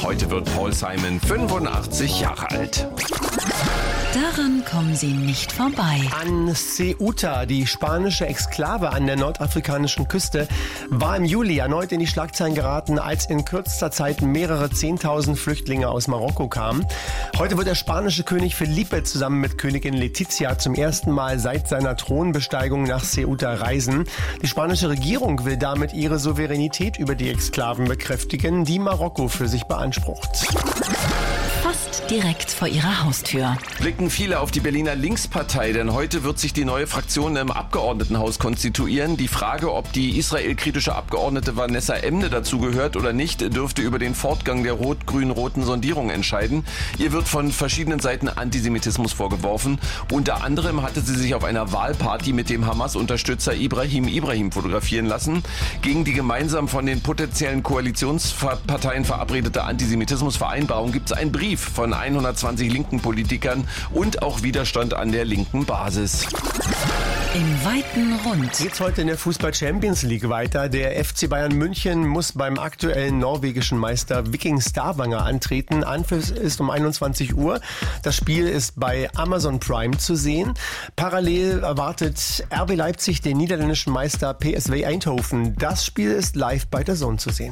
Heute wird Paul Simon 85 Jahre alt. Daran kommen Sie nicht vorbei. An Ceuta, die spanische Exklave an der nordafrikanischen Küste, war im Juli erneut in die Schlagzeilen geraten, als in kürzester Zeit mehrere 10.000 Flüchtlinge aus Marokko kamen. Heute wird der spanische König Felipe zusammen mit Königin Letizia zum ersten Mal seit seiner Thronbesteigung nach Ceuta reisen. Die spanische Regierung will damit ihre Souveränität über die Exklaven bekräftigen, die Marokko für sich beansprucht. Fast direkt vor Ihrer Haustür. Blicken viele auf die Berliner Linkspartei, denn heute wird sich die neue Fraktion im Abgeordnetenhaus konstituieren. Die Frage, ob die israelkritische Abgeordnete Vanessa Emne dazugehört oder nicht, dürfte über den Fortgang der rot-grün-roten Sondierung entscheiden. Ihr wird von verschiedenen Seiten Antisemitismus vorgeworfen. Unter anderem hatte sie sich auf einer Wahlparty mit dem Hamas-Unterstützer Ibrahim fotografieren lassen. Gegen die gemeinsam von den potenziellen Koalitionsparteien verabredete Antisemitismusvereinbarung gibt es einen Brief von 120 linken Politikern und auch Widerstand an der linken Basis. Im weiten Rund. Geht's heute in der Fußball-Champions League weiter. Der FC Bayern München muss beim aktuellen norwegischen Meister Viking Stavanger antreten. Anpfiff ist um 21 Uhr. Das Spiel ist bei Amazon Prime zu sehen. Parallel erwartet RB Leipzig den niederländischen Meister PSV Eindhoven. Das Spiel ist live bei DAZN zu sehen.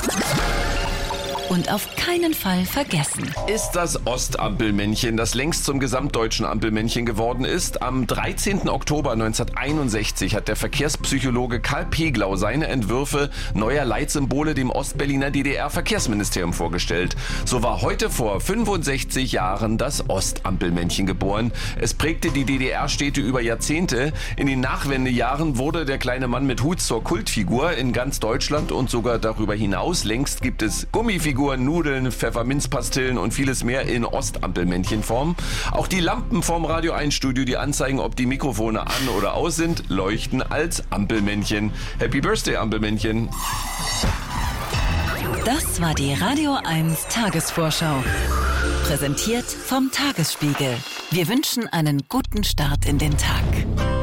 Und auf keinen Fall vergessen. Ist das Ostampelmännchen, das längst zum gesamtdeutschen Ampelmännchen geworden ist. Am 13. Oktober 1961 hat der Verkehrspsychologe Karl Peglau seine Entwürfe neuer Leitsymbole dem Ostberliner DDR-Verkehrsministerium vorgestellt. So war heute vor 65 Jahren das Ostampelmännchen geboren. Es prägte die DDR-Städte über Jahrzehnte. In den Nachwendejahren wurde der kleine Mann mit Hut zur Kultfigur in ganz Deutschland und sogar darüber hinaus. Längst gibt es Gummifiguren, Nudeln, Pfefferminzpastillen und vieles mehr in Ostampelmännchenform. Auch die Lampen vorm Radio 1 Studio, die anzeigen, ob die Mikrofone an oder aus sind, leuchten als Ampelmännchen. Happy Birthday, Ampelmännchen. Das war die Radio 1 Tagesvorschau. Präsentiert vom Tagesspiegel. Wir wünschen einen guten Start in den Tag.